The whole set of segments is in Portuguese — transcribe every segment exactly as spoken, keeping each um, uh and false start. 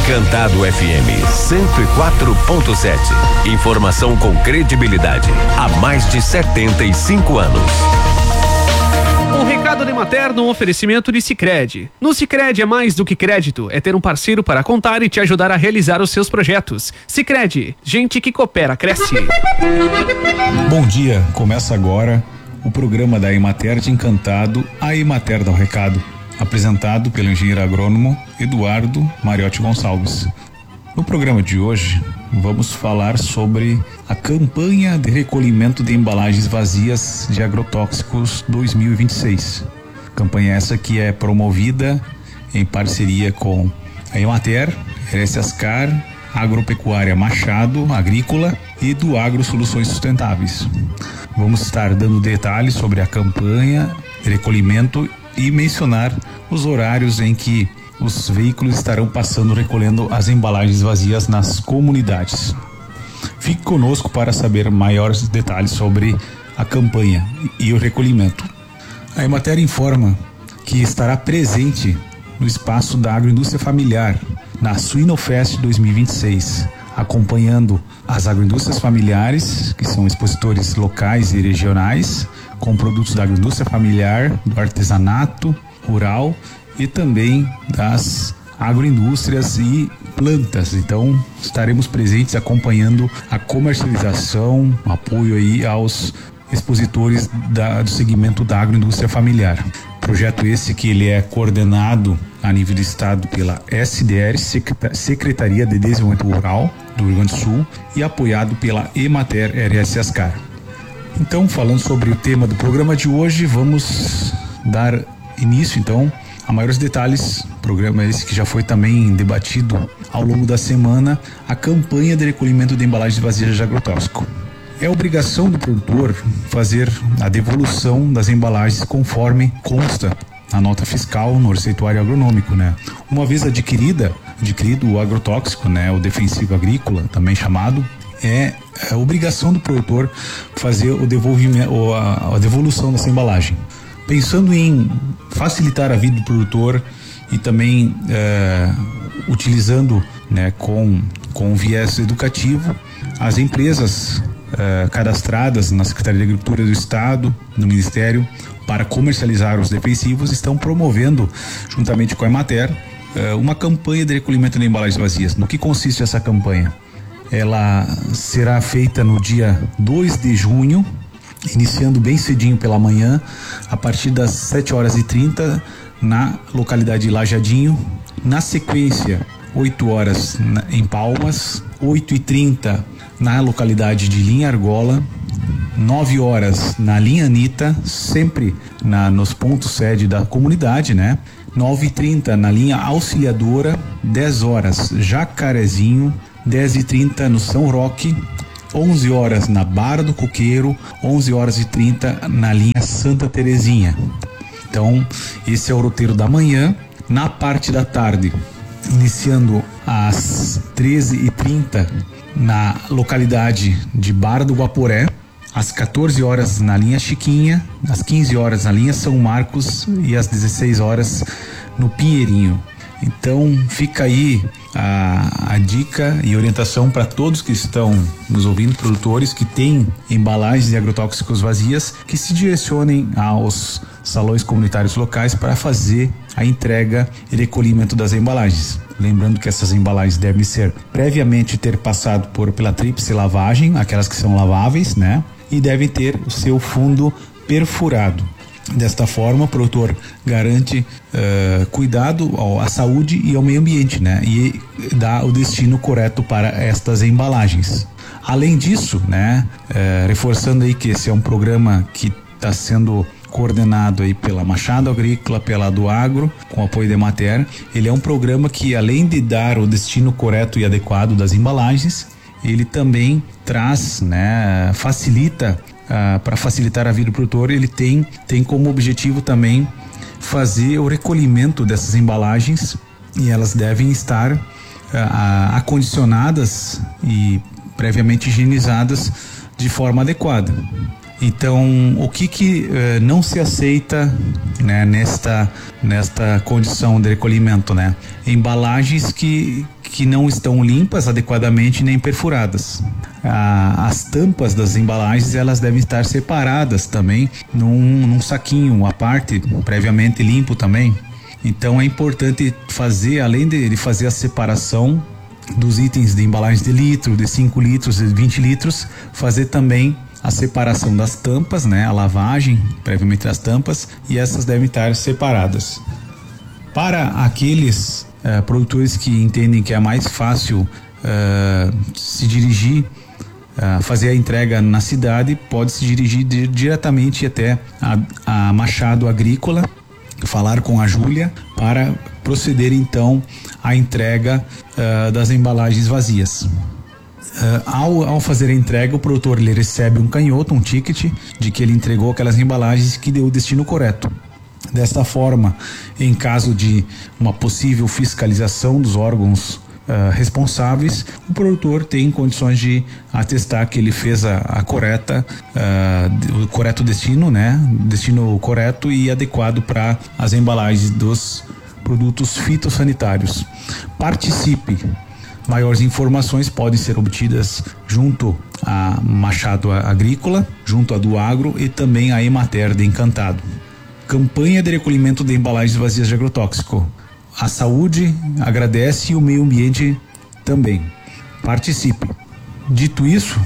Encantado F M cento e quatro ponto sete. Informação com credibilidade há mais de setenta e cinco anos. Um recado de Materno, um oferecimento de Sicredi. No Sicredi é mais do que crédito, é ter um parceiro para contar e te ajudar a realizar os seus projetos. Sicredi, gente que coopera, cresce. Bom dia, começa agora o programa da Emater de Encantado, a Emater dá o recado, apresentado pelo engenheiro agrônomo Eduardo Mariotti Gonçalves. No programa de hoje, vamos falar sobre a campanha de recolhimento de embalagens vazias de agrotóxicos dois mil e vinte e seis. Campanha essa que é promovida em parceria com a Emater, Herece Ascar, Agropecuária Machado Agrícola e do Agro Soluções Sustentáveis. Vamos estar dando detalhes sobre a campanha de recolhimento e mencionar os horários em que os veículos estarão passando recolhendo as embalagens vazias nas comunidades. Fique conosco para saber maiores detalhes sobre a campanha e o recolhimento. A Emater informa que estará presente no espaço da agroindústria familiar na Suinofest dois mil e vinte e seis, acompanhando as agroindústrias familiares, que são expositores locais e regionais, com produtos da agroindústria familiar, do artesanato rural e também das agroindústrias e plantas. Então estaremos presentes acompanhando a comercialização, apoio aí aos expositores da, do segmento da agroindústria familiar. Projeto esse que ele é coordenado a nível do estado pela S D R, Secretaria de Desenvolvimento Rural do Rio Grande do Sul, e apoiado pela Emater Herece Ascar. Então, falando sobre o tema do programa de hoje, vamos dar início então a maiores detalhes. Programa esse que já foi também debatido ao longo da semana, a campanha de recolhimento de embalagens vazias de agrotóxico. É obrigação do produtor fazer a devolução das embalagens conforme consta na nota fiscal no receituário agronômico, né? Uma vez adquirida, adquirido o agrotóxico, né, o defensivo agrícola, também chamado, é a obrigação do produtor fazer o devolvimento, ou a, a devolução dessa embalagem. Pensando em facilitar a vida do produtor e também é, utilizando, né, com, com viés educativo, as empresas é, cadastradas na Secretaria de Agricultura do Estado, no Ministério, para comercializar os defensivos, estão promovendo, juntamente com a Emater, é, uma campanha de recolhimento de embalagens vazias. No que consiste essa campanha? Ela será feita no dia dois de junho, iniciando bem cedinho pela manhã, a partir das sete horas e trinta, na localidade de Lajadinho. Na sequência, oito horas na, em Palmas, oito e trinta na localidade de Linha Argola, nove horas na Linha Anitta, sempre na, nos pontos sede da comunidade, né? nove e trinta na Linha Auxiliadora, dez horas Jacarezinho, dez e trinta no São Roque, onze horas na Barra do Coqueiro, onze horas e trinta na linha Santa Terezinha. Então, esse é o roteiro da manhã. Na parte da tarde, iniciando às treze e trinta na localidade de Barra do Guaporé, às quatorze horas na linha Chiquinha, às quinze horas na linha São Marcos e às dezesseis horas no Pinheirinho. Então fica aí a, a dica e orientação para todos que estão nos ouvindo, produtores que têm embalagens de agrotóxicos vazias, que se direcionem aos salões comunitários locais para fazer a entrega e recolhimento das embalagens. Lembrando que essas embalagens devem ser previamente ter passado por pela tríplice lavagem, aquelas que são laváveis, né? E devem ter o seu fundo perfurado. Desta forma, o produtor garante uh, cuidado ao, à saúde e ao meio ambiente, né? E dá o destino correto para estas embalagens. Além disso, né? Uh, reforçando aí que esse é um programa que está sendo coordenado aí pela Machado Agrícola, pela do Agro, com apoio da Emater. Ele é um programa que, além de dar o destino correto e adequado das embalagens, ele também traz, né? Facilita Uh, para facilitar a vida do produtor. Ele tem, tem como objetivo também fazer o recolhimento dessas embalagens, e elas devem estar uh, acondicionadas e previamente higienizadas de forma adequada. Então, o que que eh, não se aceita, né, nesta, nesta condição de recolhimento, né? Embalagens que, que não estão limpas adequadamente nem perfuradas. Ah, as tampas das embalagens, elas devem estar separadas também num, num saquinho à parte, previamente limpo também. Então é importante fazer, além de, de fazer a separação dos itens de embalagens de litro, de cinco litros, de vinte litros, fazer também a separação das tampas, né? A lavagem previamente das tampas, e essas devem estar separadas. Para aqueles uh, produtores que entendem que é mais fácil uh, se dirigir, uh, fazer a entrega na cidade, pode se dirigir de, diretamente até a, a Machado Agrícola, falar com a Júlia para proceder então à entrega uh, das embalagens vazias. Uh, ao, ao fazer a entrega, o produtor ele recebe um canhoto, um ticket de que ele entregou aquelas embalagens que deu o destino correto. Desta forma, em caso de uma possível fiscalização dos órgãos uh, responsáveis, o produtor tem condições de atestar que ele fez a, a correta, uh, o correto destino, né? Destino correto e adequado para as embalagens dos produtos fitossanitários. Participe. Maiores informações podem ser obtidas junto a Machado Agrícola, junto a do Agro e também a Emater de Encantado. Campanha de recolhimento de embalagens vazias de agrotóxico. A saúde agradece e o meio ambiente também. Participe. Dito isso,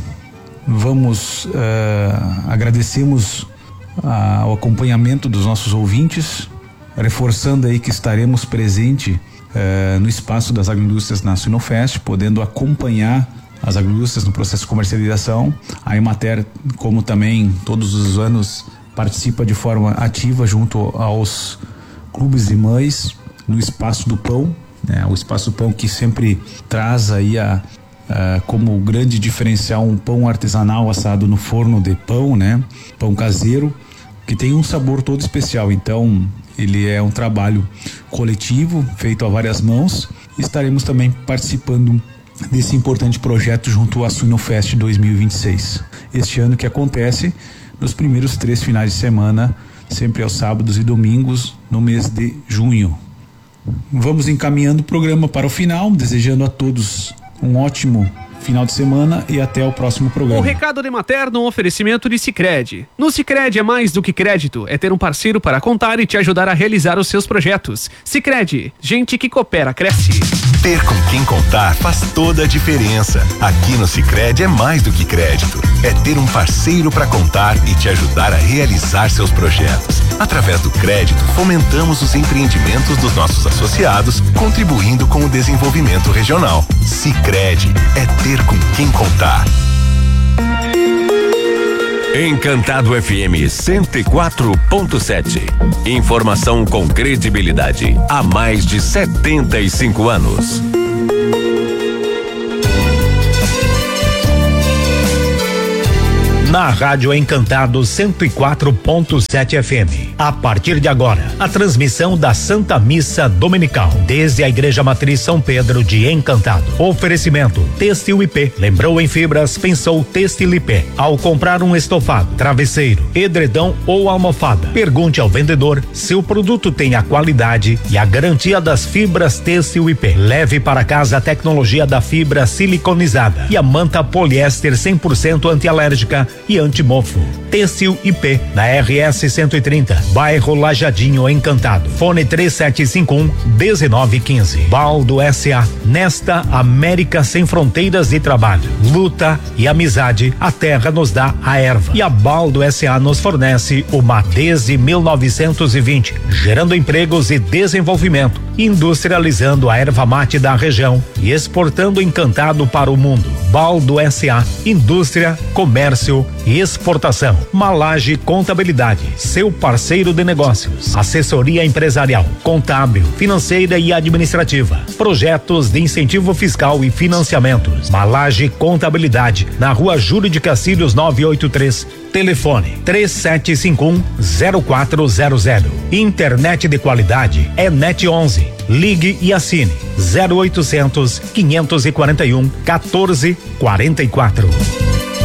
vamos, uh, agradecemos uh, o acompanhamento dos nossos ouvintes, reforçando aí que estaremos presentes Uh, no espaço das agroindústrias na Suinofest, podendo acompanhar as agroindústrias no processo de comercialização. A Emater, como também todos os anos, participa de forma ativa junto aos clubes de mães no espaço do pão, né? O espaço do pão que sempre traz aí a, a, como grande diferencial um pão artesanal assado no forno de pão, né? Pão caseiro, que tem um sabor todo especial. Então ele é um trabalho coletivo, feito a várias mãos. Estaremos também participando desse importante projeto junto à Suinofest dois mil e vinte e seis. Este ano que acontece nos primeiros três finais de semana, sempre aos sábados e domingos, no mês de junho. Vamos encaminhando o programa para o final, desejando a todos um ótimo final de semana e até o próximo programa. O recado de Materno, um oferecimento de Sicredi. No Sicredi é mais do que crédito, é ter um parceiro para contar e te ajudar a realizar os seus projetos. Sicredi, gente que coopera, cresce. Ter com quem contar faz toda a diferença. Aqui no Sicredi é mais do que crédito, é ter um parceiro para contar e te ajudar a realizar seus projetos. Através do crédito, fomentamos os empreendimentos dos nossos associados, contribuindo com o desenvolvimento regional. Sicredi é ter com quem contar. Encantado F M cento e quatro ponto sete. Informação com credibilidade há mais de setenta e cinco anos. Na Rádio Encantado cento e quatro ponto sete F M. A partir de agora, a transmissão da Santa Missa Dominical, desde a Igreja Matriz São Pedro de Encantado. Oferecimento Têxtil I P. Lembrou em fibras, pensou Têxtil I P. Ao comprar um estofado, travesseiro, edredão ou almofada, pergunte ao vendedor se o produto tem a qualidade e a garantia das fibras Têxtil I P. Leve para casa a tecnologia da fibra siliconizada e a manta poliéster cem por cento antialérgica e antimofo. Têxtil I P, na R S cento e trinta, bairro Lajadinho Encantado. Fone três sete cinco um, um nove um cinco. Baldo S A, nesta América sem fronteiras de trabalho, luta e amizade, a terra nos dá a erva e a Baldo S A nos fornece o mate. Desde mil novecentos e vinte, gerando empregos e desenvolvimento, industrializando a erva mate da região e exportando Encantado para o mundo. Baldo S A, indústria, comércio e exportação. Malage Contabilidade, seu parceiro de negócios. Assessoria empresarial, contábil, financeira e administrativa. Projetos de incentivo fiscal e financiamentos. Malage Contabilidade, na Rua Júlio de Castilhos novecentos e oitenta e três. Telefone três sete cinco um, zero quatro zero zero. Internet de qualidade é Net onze. Ligue e assine zero oitocentos, quinhentos e quarenta e um, quatorze quarenta e quatro.